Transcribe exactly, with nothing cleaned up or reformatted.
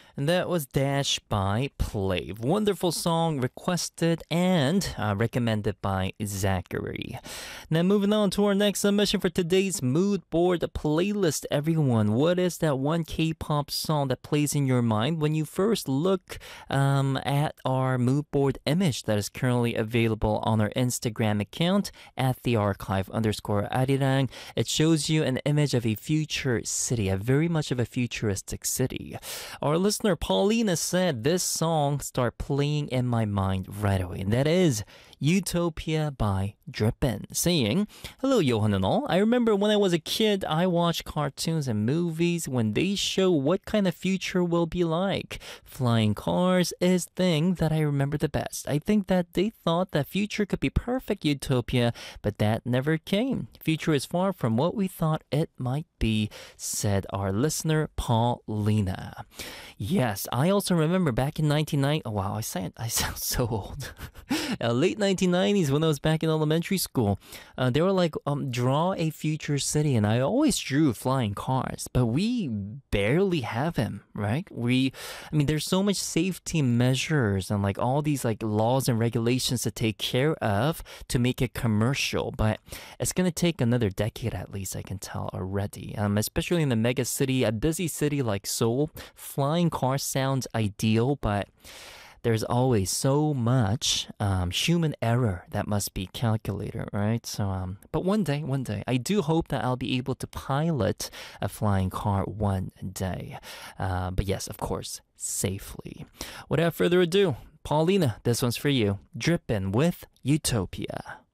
And that was Dash by Plave. Wonderful song requested and uh, recommended by Zachary. Now, moving on to our next submission for today's mood board playlist, everyone. What is that one K-pop song that plays in your mind when you first look um, at our mood board image that is currently available on our Instagram account at the archive underscore arirang? It shows you an image of a future city, a very much of a futuristic city. Our listener Paulina said this song start playing in my mind right away, and that is Utopia by Drippin, saying, "Hello, Johan and all. I remember when I was a kid, I watched cartoons and movies when they show what kind of future will be like. Flying cars is thing that I remember the best. I think that they thought that future could be perfect utopia, but that never came. Future is far from what we thought it might be," said our listener Paulina. Yes, I also remember back in nineteen ninety. Oh, wow, I sound I sound so old. uh, late nineteen nineties when I was back in elementary school, uh, they were like, um, draw a future city, and I always drew flying cars, but we barely have him, right? We, I mean, there's so much safety measures and like all these like laws and regulations to take care of to make it commercial, but it's gonna take another decade at least, I can tell already. Um, especially in the mega city, a busy city like Seoul, flying cars sounds ideal, but there's always so much um, human error that must be calculated, right? So, um, but one day, one day, I do hope that I'll be able to pilot a flying car one day. Uh, but yes, of course, safely. Without further ado, Paulina, this one's for you. Drippin' with Utopia.